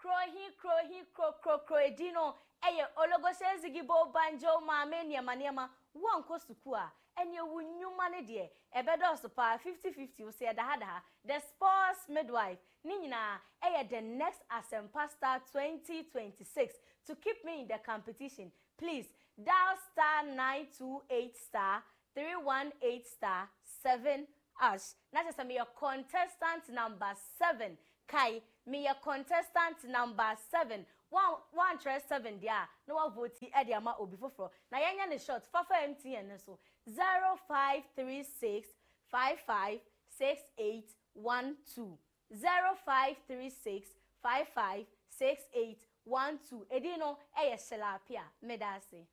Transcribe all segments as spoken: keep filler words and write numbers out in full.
Krohi, krohi, kro, kro, kro, edino, eye, ologose zigibo banjo, mame, niema, niema, wanko sukua, enye wunyuma ne die, ebedo sopa, fifty fifty, use ya daha daha, the sports midwife, ninyina, eye, the next Asempa Star twenty twenty-six, to keep me in the competition, please, dial star nine two eight star, three one eight star, seven, ash, that is me, your contestant number seven, Kai, me a contestant number seven. One one trust seven dia. No one vote Eddie Ama Obi Fofro. Na yanya ne short Fafa M T N so zero five three six five five six eight one two. Zero five three six five five six eight one two. Edino eye shelapia medase.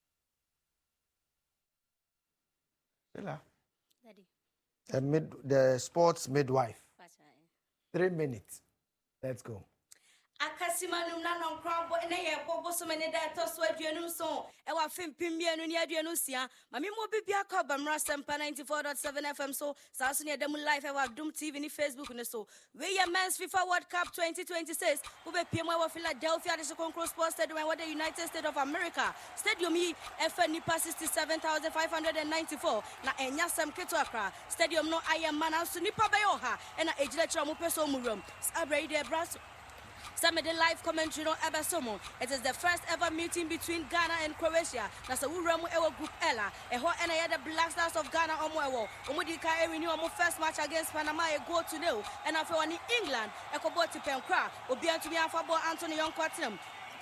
Ella. Daddy. The mid the sports midwife. Three minutes. Let's go. Akasimanum na non crombo ene ye bobo so many da to so aduanu so e wa fempim bianu ni aduanu sia mami mo bibia ka bamra sempa ninety-four point seven F M so sa so ne dem live e wa Dum T V ni Facebook ne so we ye men's FIFA World Cup twenty twenty-six wo be piem wa Philadelphia de Concourse Sports Stadium and the United States of America stadium yi e fa nipa sixty-seven thousand five hundred ninety-four na enya sem keto akra stadium no ayem man so nipa be yo ha e na ejira kira mo peso mu rom sabrade de braso. Some of the live commentary on Ebasomo. It is the first ever meeting between Ghana and Croatia. That's a Wuramu Ewo Group Ella. A hot and I the Black Stars of Ghana on Moewo. Omudika renew our first match against Panama a go to nil. And after one in England, Ekoboti Penkra, Obian to be a football Anthony Young Quatim.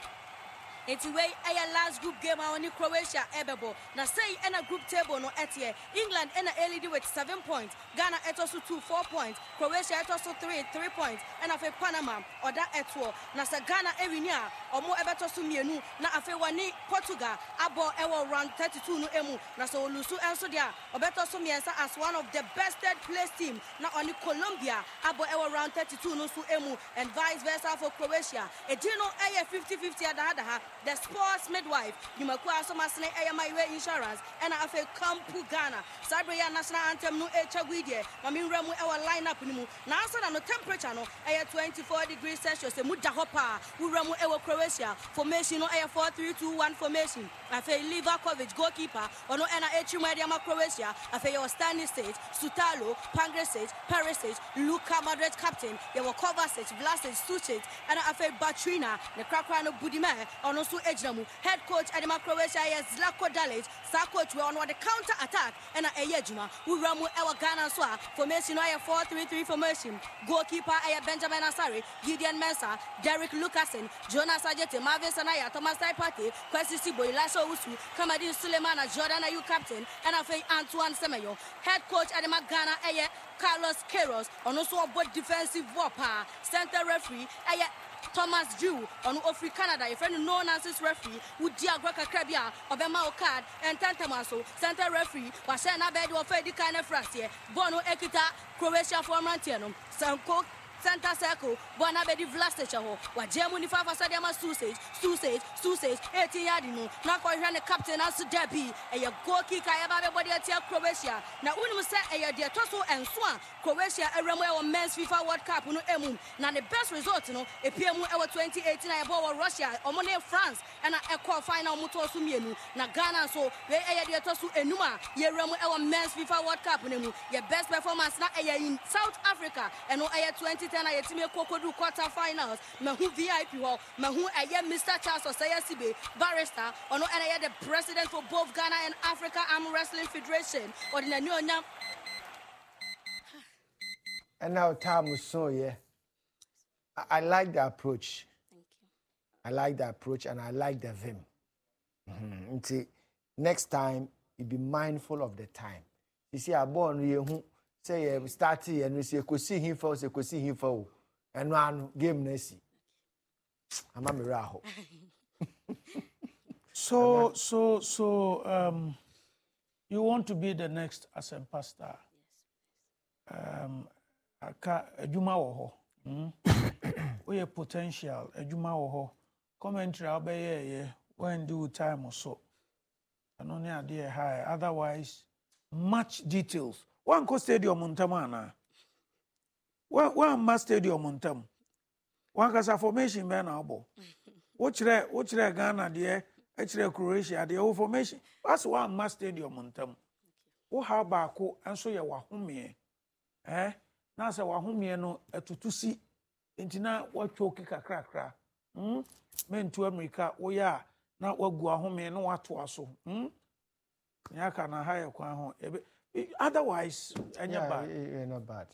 It's way a last group game on Croatia Ebebo. Now say in a group table no etie. England in a L E D with seven points. Ghana et also two four points. Croatia et also three three points. And afe Panama or that etwo. Now say Ghana Erinia or more ebeto sumienu. Now afe wani Portugal abo ewo round thirty-two no emu. Now so lusu enso dia. Obeto sumiensa as one of the best third place team. Now only Colombia abo ewo round thirty-two no su emu and vice versa for Croatia. E dino eye fifty fifty adahadaha. The sports midwife, you may call some masne my way insurance, and I feel Kampu Ghana. Sabria national anthem no Echagwide, Mamin Ramu our lineup nimu. Now no temperature no air twenty-four degrees Celsius, a Muda Hopa, Uramu Ewa Croatia, formation no air four three two one formation. I feel Livakovic goalkeeper, or no Anna Echumadiama Croatia, I feel your standing stage, Sutalo, Pangresic, Perisic, Luka Madrid captain, your Kovacic, Vlasic, Sucic, and I feel Batrina, the Krakrano Budime, or no Ejnamu, head coach Adema Croatia is Zlatko Dalic, star coach we on the counter attack and a Ejuma, who ramu our Ghana Swa, formation I four three three formation, goalkeeper I Benjamin Asari, Gideon Mensah, Derek Lucasen, Jonas Ajete, Marvin Sanaya, Thomas Taipati, Kwesi Sibo, Lasho Usu, Kamadin Sulemana, Jordan Ayu captain, and a Faye Antoine Semeyo, head coach Adema Ghana Eye, Carlos Queiroz, on also both defensive warpa, center referee, Eye. Thomas Drew on Ofri Canada, a friend known as his referee, would Diagraka Krabia, Obama Okad, and Tantamaso, center referee, Washana Bedu of Fedi Kana Frasia, Bono Ekita, Croatia for Mantiano, Sanko. Santa Circle, Bonabedi Vlastichaho, what Germany Fafa Sadama Susage, Susage, Susage, eighteen Yadino, not quite run a captain as to Debbie, a goalkeeper, everybody at Croatia. Now, when we say a dear Tosso and Swan, Croatia, a Ramuel men's FIFA World Cup, no emu. Now, the best result, you know, a P M U twenty eighteen, I bought Russia, or Monet France, and a quarter-final Mutosumienu. Now, Ghana, so they a dear Tosso and Numa, ye Ramuel men's FIFA World Cup, your best performance now in South Africa, and no air twenty. Then I team Koko do quarter finals. Mahu V I P hall. Mahu I Mister Charles Osayasibe barrister. Or no, and I the president for both Ghana and Africa Arm Wrestling Federation. Or the new nyam. And now time was so yeah. I, I like the approach. Thank you. I like the approach and I like the vim. Mm-hmm. See, next time you be mindful of the time. You see, I born you. Say we start here and we say go see him for, say go see him for, and one game nesi. I'm a miracle. So so so um, you want to be the next Asempa Star? Yes. Um, aka adwuma wo ho. Hmm. We have potential adwuma wo ho. Commentary obey ye when do time or so. And only idea high. Otherwise, much details. One co stadium on Tamana. One one must stadium on Tam. One kasa formation bɛn na abɔ. Wokyerɛ wokyerɛ Ghana deɛ, ɛkyerɛ Croatia deɛ wo formation. That's why I'm stadium ntam. Wo ha baako nso yɛ wahomie. Eh? Na sɛ wahomie no etutu si nti na watwo kakra kakra. Hmm? Mentu America wo ya na wagu ahomie no wato aso. Hmm? Nyaka na ha yɛ kwan ho. Otherwise, any yeah, bad. Yeah, not bad.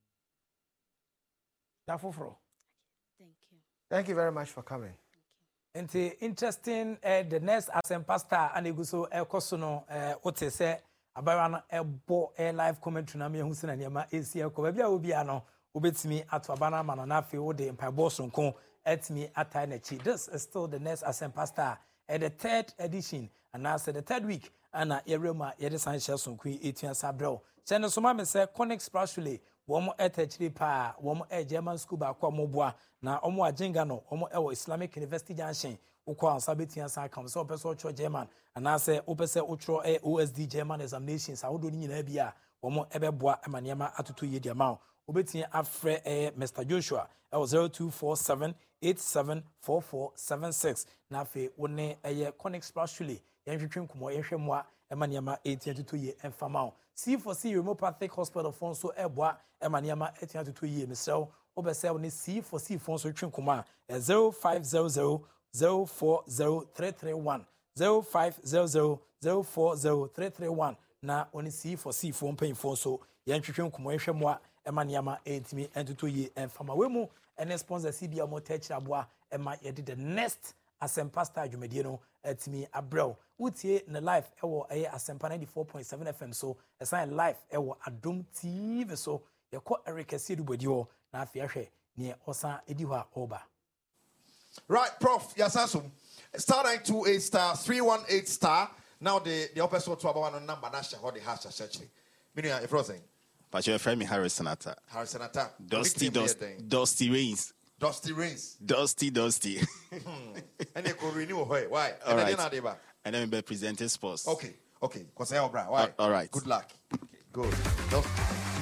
Dafofro. Thank you. Thank you very much for coming. And the interesting, uh, the next Asem Pastor and Eguso El Cosono, uh, what they say, Abarana Ebo Air Live commentary na me Hussein and Yama A C L Kobabia will be ano, ubits me at Abana Mananafi, or the Empire Boston Con, at me at Tainachi. This is still the next Asem Pastor at the third edition, and now the third week, and a Erema Yedisan Shelson Queen eighteen Sabro. Channel Sumama say, Connex Prashuli. Womo etechiri pa womo e German school ba kwa mobwa na omo ajenga no omo e Islamic University Junction ukwa ansabeti ansa kam so person ocho German ana se opese otro e O S D German examinations awodo ni nyina bia womo ebeboa emaniema atoto ye dia ma obeti afre e Mister Joshua e zero two four seven eight seven four four seven six na fe woni eye Connex Prashuli yenhwetwe nkomo yehwe moa emaniema eighteen atoto ye emfama C for C Remopathic Hospital Fonso Eboa Emaniama eighteen atoto ye Mister Obese woni C for C Fonso twinkoma zero five zero zero zero four zero three three one zero five zero zero zero four zero three three one na oni C for C Fon Pen Fonso yentwetwe nkomo ehwe moa emaniama eighteen atoto ye emfama wemu ene sponsor C B Amo Techraboa ema ye the next Asem Pastor adwumadie no atimi abrel utie na live ewo eye Asempa ninety-four point seven F M so esan live ewo Adom T V so yekọ Eric Asiedubodi ho na afia hwe ne osan edi ho a oba. Right, Prof Yasansum, star nine two eight star three one eight star. Now the the upper so to about one number nasha how the hash essentially. Meaning if you're saying but your friend me Harrison Atta. Harrison Atta. Dusty Dusty Dusty Reigns. Dusty Reigns. Dusty Dusty. And you could renew why? Why? All right. And then be presenting sports. Okay, okay. Because I bra. Why? All right. Good luck. Okay, good. Dusty.